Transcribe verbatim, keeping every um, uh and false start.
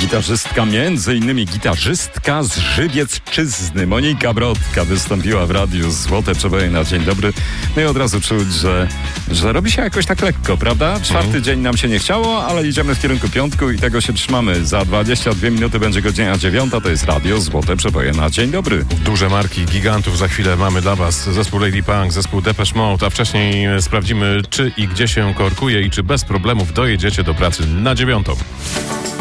Gitarzystka, między innymi gitarzystka z Żywiecczyzny, Monika Brodka, wystąpiła w radiu Złote Przeboje na Dzień Dobry. No i od razu czuć, że, że robi się jakoś tak lekko, prawda? Czwarty mm. dzień nam się nie chciało, ale idziemy w kierunku piątku i tego się trzymamy. Za dwadzieścia dwie minuty będzie godzina dziewiąta, to jest radio Złote Przeboje na Dzień Dobry. Duże marki gigantów za chwilę mamy dla was. Zespół Lady Punk, zespół Depeche Mode, a wcześniej sprawdzimy, czy i gdzie się korkuje i czy bez problemów dojedziecie do pracy na dziewiątą.